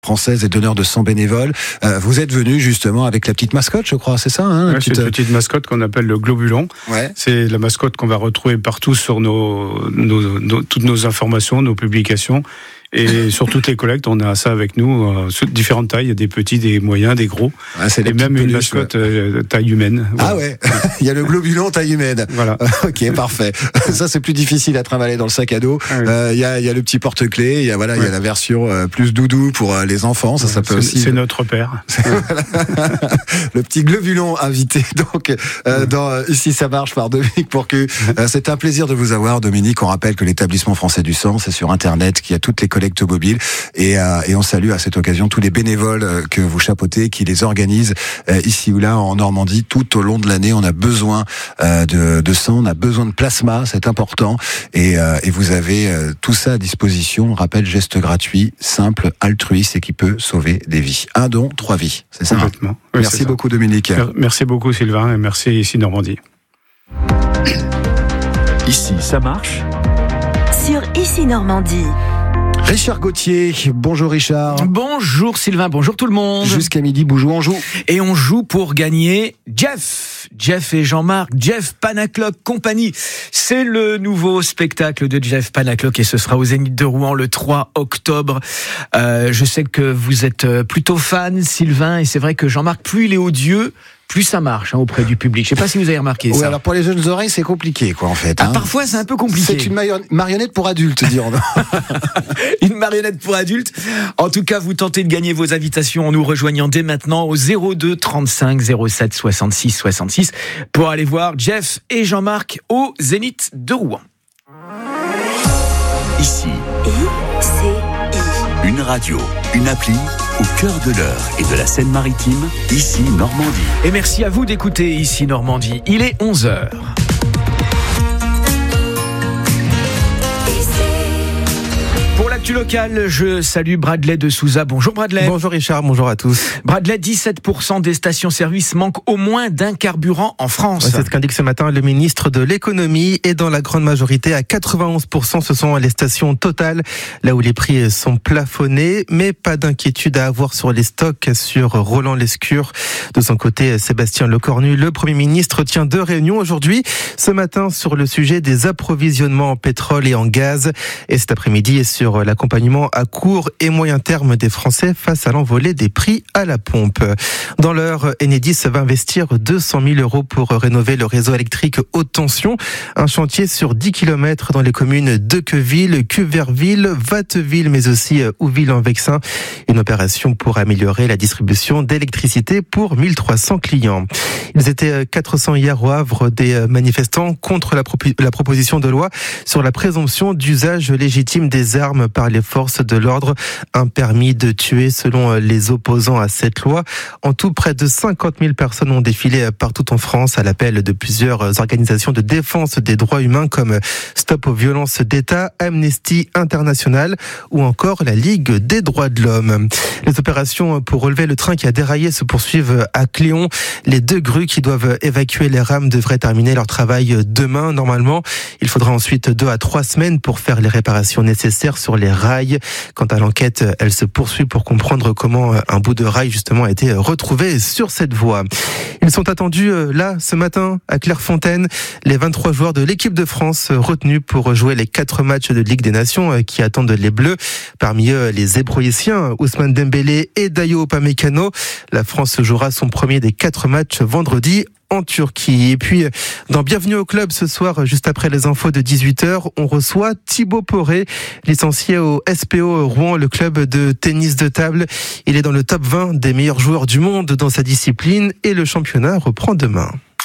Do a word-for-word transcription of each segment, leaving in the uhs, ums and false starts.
française et donneur de sang bénévole. Euh, vous êtes venu justement avec la petite mascotte, je crois, c'est ça hein, ouais, petite... C'est une petite mascotte qu'on appelle le globulon. Ouais. C'est la mascotte qu'on va retrouver partout sur nos, nos, nos, toutes nos informations, nos publications. Et sur toutes les collectes, on a ça avec nous, euh, différentes tailles, il y a des petits, des moyens, des gros, ah, c'est et même une mascotte ouais. euh, taille humaine. Voilà. Ah ouais, il y a le globulon taille humaine. Voilà. Ok, parfait. Ça c'est plus difficile à trimballer dans le sac à dos. Ah oui. euh, il y a, il y a le petit porte-clés, il y a voilà, ouais. il y a la version euh, plus doudou pour euh, les enfants. Ça, ouais, ça peut c'est, aussi. C'est notre père. Le petit globulon invité donc euh, ouais. dans euh, Ici ça marche par Dominique Pourcu. Euh, c'est un plaisir de vous avoir, Dominique. On rappelle que l'établissement français du sang, c'est sur Internet, qu'il y a toutes les collectes mobiles et, euh, et on salue à cette occasion tous les bénévoles euh, que vous chapeautez, qui les organisent euh, ici ou là en Normandie tout au long de l'année. On a besoin euh, de, de sang, on a besoin de plasma, c'est important et, euh, et vous avez euh, tout ça à disposition. On rappelle, geste gratuit, simple, altruiste et qui peut sauver des vies. Un don, trois vies, c'est ça? Complètement. Oui, merci beaucoup Dominique. Merci beaucoup Sylvain et merci Ici Normandie. Ici ça marche sur Ici Normandie. Richard Gauthier, bonjour Richard. Bonjour Sylvain, bonjour tout le monde. Jusqu'à midi, Boujou, on joue. Et on joue pour gagner Jeff. Jeff et Jean-Marc, Jeff Panaclock Company. C'est le nouveau spectacle de Jeff Panaclock et ce sera au Zénith de Rouen le trois octobre. Euh, je sais que vous êtes plutôt fan, Sylvain, et c'est vrai que Jean-Marc, plus il est odieux, plus ça marche hein, auprès du public. Je sais pas si vous avez remarqué oui, ça. alors pour les jeunes oreilles, c'est compliqué, quoi, en fait. Ah, hein. Parfois, c'est un peu compliqué. C'est une marionnette pour adultes, dirons. Une marionnette pour adultes. En tout cas, vous tentez de gagner vos invitations en nous rejoignant dès maintenant au zéro deux trente-cinq zéro sept soixante-six soixante-six pour aller voir Jeff et Jean-Marc au Zénith de Rouen. Ici. I, C, I. Une radio, une appli. Au cœur de l'heure et de la Seine-Maritime, Ici Normandie. Et merci à vous d'écouter Ici Normandie. Il est onze heures. Pour l'actu locale, je salue Bradley de Souza. Bonjour Bradley. Bonjour Richard, bonjour à tous. Bradley, dix-sept pour cent des stations-service manquent au moins d'un carburant en France. Ouais, c'est ce qu'indique ce matin le ministre de l'économie et dans la grande majorité, à quatre-vingt-onze pour cent, ce sont les stations Total, là où les prix sont plafonnés, mais pas d'inquiétude à avoir sur les stocks, sur Roland Lescure. De son côté, Sébastien Lecornu, le Premier ministre, tient deux réunions aujourd'hui, ce matin sur le sujet des approvisionnements en pétrole et en gaz, et cet après-midi sur l'accompagnement à court et moyen terme des Français face à l'envolée des prix à la pompe. Dans l'heure, Enedis va investir deux cent mille euros pour rénover le réseau électrique haute tension. Un chantier sur dix kilomètres dans les communes de Queville, Cuverville, Vatteville, mais aussi Ouville-en-Vexin. Une opération pour améliorer la distribution d'électricité pour mille trois cents clients. Ils étaient quatre cents hier au Havre, des manifestants contre la, propo- la proposition de loi sur la présomption d'usage légitime des armes par les forces de l'ordre, un permis de tuer selon les opposants à cette loi. En tout, près de cinquante mille personnes ont défilé partout en France à l'appel de plusieurs organisations de défense des droits humains comme Stop aux violences d'État, Amnesty International ou encore la Ligue des droits de l'homme. Les opérations pour relever le train qui a déraillé se poursuivent à Cléon. Les deux grues qui doivent évacuer les rames devraient terminer leur travail demain. Normalement, il faudra ensuite deux à trois semaines pour faire les réparations nécessaires sur les rails. Quant à l'enquête, elle se poursuit pour comprendre comment un bout de rail justement a été retrouvé sur cette voie. Ils sont attendus là ce matin à Clairefontaine, les vingt-trois joueurs de l'équipe de France retenus pour jouer les quatre matchs de Ligue des Nations qui attendent les Bleus. Parmi eux, les Zébroïciens, Ousmane Dembélé et Dayo Upamecano. La France jouera son premier des quatre matchs vendredi en Turquie. Et puis, dans Bienvenue au club, ce soir, juste après les infos de dix-huit heures, on reçoit Thibaut Poré, licencié au S P O Rouen, le club de tennis de table. Il est dans le top vingt des meilleurs joueurs du monde dans sa discipline et le championnat reprend demain.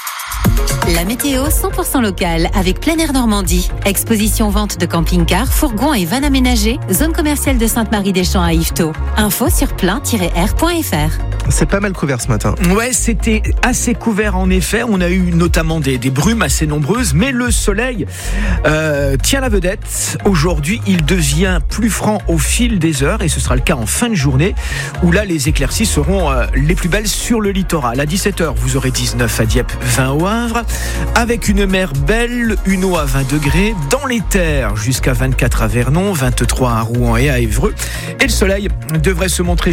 La météo cent pour cent locale avec Plein Air Normandie. Exposition vente de camping-cars, fourgons et vannes aménagées. Zone commerciale de Sainte-Marie-des-Champs à Yvetot. Info sur plein tiret air point f r. C'est pas mal couvert ce matin. Ouais, c'était assez couvert en effet. On a eu notamment des, des brumes assez nombreuses, mais le soleil euh, tient la vedette. Aujourd'hui, il devient plus franc au fil des heures et ce sera le cas en fin de journée où là, les éclaircies seront euh, les plus belles sur le littoral. À dix-sept heures, vous aurez dix-neuf à Dieppe, vingt au Havre, avec une mer belle, une eau à vingt degrés, dans les terres jusqu'à vingt-quatre à Vernon, vingt-trois à Rouen et à Évreux. Et le soleil devrait se montrer